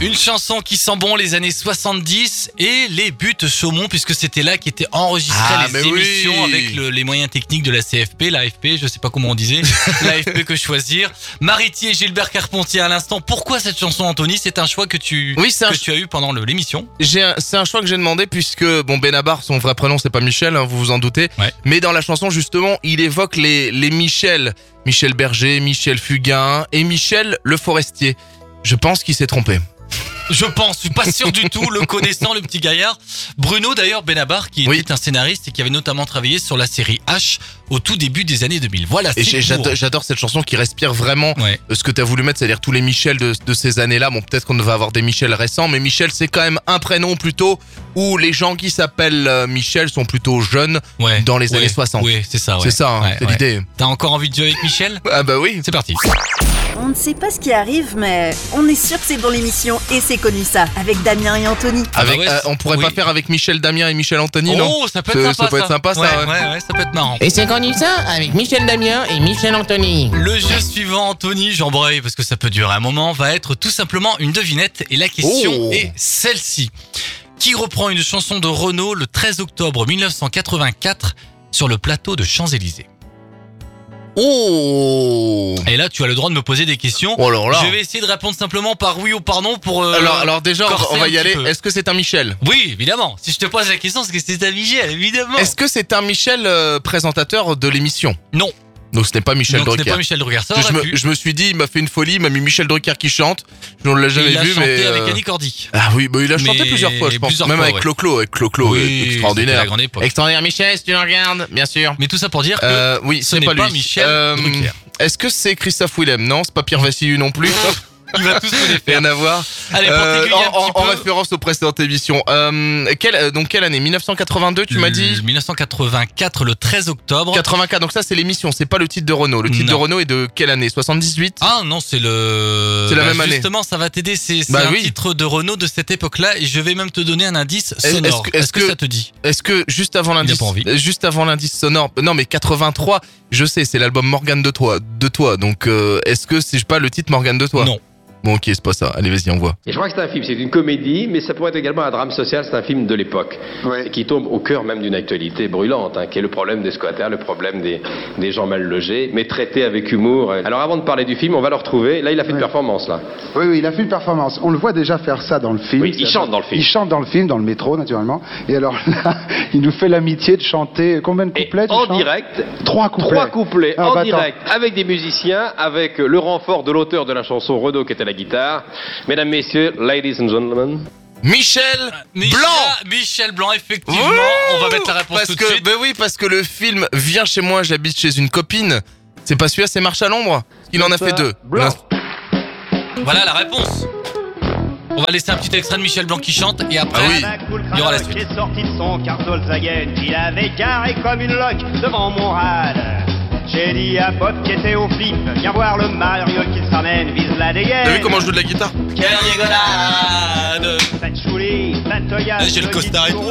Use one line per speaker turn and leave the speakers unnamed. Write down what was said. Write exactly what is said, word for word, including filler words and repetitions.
Une chanson qui sent bon les années soixante-dix et les buts Chaumont, puisque c'était là qu'étaient enregistrées
Ah,
les
mais
émissions
oui.
avec le- les moyens techniques de la C F P, l'A F P, je sais pas comment on disait, l'A F P que choisir. Mariti et Gilbert Carpentier à l'instant. Pourquoi cette chanson, Anthony? C'est un choix que tu,
Oui, c'est un
que
ch-
tu as eu pendant le- l'émission.
J'ai un- c'est un choix que j'ai demandé puisque bon Benabar, son vrai prénom c'est pas Michel, hein, vous vous en doutez.
Ouais.
Mais dans la chanson justement, il évoque les les Michel, Michel Berger, Michel Fugain et Michel Le Forestier. Je pense qu'il s'est trompé.
Je pense, je suis pas sûr du tout, le connaissant, le petit gaillard. Bruno, d'ailleurs, Benabar, qui
Oui.
était un scénariste et qui avait notamment travaillé sur la série H au tout début des années deux mille. Voilà,
Et
c'est
j'ai-
pour.
j'adore, j'adore cette chanson qui respire vraiment
Ouais.
euh, ce que t'as voulu mettre, c'est-à-dire tous les Michel de, de ces années-là. Bon, peut-être qu'on va avoir des Michel récents, mais Michel c'est quand même un prénom plutôt où les gens qui s'appellent euh, Michel sont plutôt jeunes
Ouais.
dans les
Ouais.
années soixante.
Oui, c'est ça, ouais.
C'est ça, hein,
Ouais,
c'est
ouais.
l'idée.
T'as encore envie de jouer avec Michel?
Ah bah oui.
C'est parti.
On ne sait pas ce qui arrive, mais on est sûr que c'est dans l'émission et c'est connu ça, avec Damien et Anthony.
Ah bah
Avec,
ouais,
euh, on pourrait
oui.
pas faire avec Michel Damien et Michel Anthony, non?
Oh, ça peut être
Ça-
sympa.
ça peut être sympa, ça,
Ouais,
ouais.
ouais, ouais, ça peut être marrant.
Et c'est connu ça avec Michel Damien et Michel Anthony.
Le jeu suivant, Anthony, j'embraye parce que ça peut durer un moment, va être tout simplement une devinette et la question
Oh.
est celle-ci. Qui reprend une chanson de Renaud le treize octobre mille neuf cent quatre-vingt-quatre sur le plateau de Champs-Élysées?
Oh.
Et là, tu as le droit de me poser des questions.
Oh alors là.
Je vais essayer de répondre simplement par oui ou par non pour... euh,
Alors, alors déjà, on va,
corser
on va
un
y
petit
aller.
peu.
Est-ce que c'est un Michel?
Oui, évidemment. Si je te pose la question, c'est que c'est un Michel, évidemment.
Est-ce que c'est un Michel euh, présentateur de l'émission?
Non.
Donc ce n'est pas Michel
Donc ce n'est
Drucker.
pas Michel Drucker, ça
je,
aurait
me,
pu.
je me suis dit, il m'a fait une folie, il m'a mis Michel Drucker qui chante. On l'a jamais
il a
vu,
chanté
mais.
avec
euh,
Annie Cordy.
Ah oui, bah il a chanté
Mais
plusieurs fois, je pense.
plusieurs
Même
fois,
avec
ouais.
Clo-Clo, avec Clo-Clo,
Oui,
euh,
c'était
extraordinaire.
la grande époque.
Extraordinaire, Michel, si tu nous regardes, bien sûr.
Mais tout ça pour dire que
Euh, oui,
ce
c'est
n'est
pas
pas
lui.
Michel
Euh,
Drucker.
Est-ce que c'est Christophe Willem? Non, c'est pas Pierre Vassiliou non plus.
Il va tous me les faire.
Rien à voir.
Allez, pour
Euh,
t'aiguiller un
en, en-
petit
en
peu.
référence aux précédentes émissions. Euh, quelle, euh, donc quelle année? mille neuf cent quatre-vingt-deux, tu m'as dit?
mille neuf cent quatre-vingt-quatre, le treize octobre.
quatre-vingt-quatre, donc ça c'est l'émission, c'est pas le titre de Renault. Le titre
Non.
de Renault est de quelle année? soixante-dix-huit?
Ah non, c'est le...
C'est la
Bah,
même année.
Justement, ça va t'aider. C'est c'est
Bah
un
oui.
titre de Renault de cette époque-là et je vais même te donner un indice
Est-ce
sonore.
que-
Est-ce
est-ce
que,
que-
ça te dit?
Est-ce que juste avant l'indice,
pas envie.
euh, juste avant l'indice sonore, non mais quatre-vingt-trois, je sais, c'est l'album Morgane de toi, de toi. Donc euh, est-ce que c'est pas le titre Morgane de toi?
Non.
Bon ok, c'est pas ça. Allez, vas-y, on voit.
Et je crois que c'est un film, c'est une comédie, mais ça pourrait être également un drame social, c'est un film de l'époque,
Ouais.
qui tombe au cœur même d'une actualité brûlante, hein, qui est le problème des squatters, le problème des, des gens mal logés, mais traité avec humour. Alors avant de parler du film, on va le retrouver. Là, il a fait une
Ouais.
performance, là.
Oui, oui, il a fait une performance. On le voit déjà faire ça dans le film.
Oui, il
Ça-
chante dans le film.
Il chante dans le film, dans le métro, naturellement. Et alors là, il nous fait l'amitié de chanter combien de
Et
couplets tu
en
chantes
direct,
Trois couplets.
trois couplets,
Ah,
en
bah, attends.
direct, avec des musiciens, avec le renfort de l'auteur de la chanson, Renaud, qui était à la guitare. Mesdames, messieurs, ladies and gentlemen.
Michel
Michel-
Blanc.
Michel Blanc, effectivement.
Wouh
On va mettre la réponse
parce
tout de
que,
suite.
ben oui, parce que le film Viens chez moi, j'habite chez une copine. C'est pas celui-là, c'est Marche à l'ombre. Il en a fait deux.
Blanc.
Voilà la réponse. On va laisser un petit extrait de Michel Blanc qui chante et après,
Ah oui.
il y aura la suite.
est sorti de son car Volkswagen qu'il avait garé comme une loque devant mon rad. J'ai dit à Bob qui était au flip, viens voir le Mario qui se ramène, vise la dégaine.
T'as vu comment je joue de la guitare?
Quelle rigolade!
Patchouli, Patoya,
Là, j'ai le costard et tout.